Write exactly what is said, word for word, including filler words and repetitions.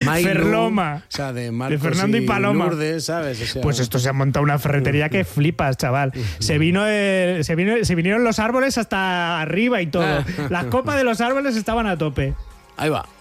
Mailu, Ferloma. O sea, de Marcos De Fernando y Paloma. Lourdes, ¿sabes? O sea, Pues esto se ha montado una ferretería que flipas, chaval. Se vino, el- se vino, se vinieron los árboles hasta arriba y todo. Las copas de los árboles estaban a tope. Ahí va.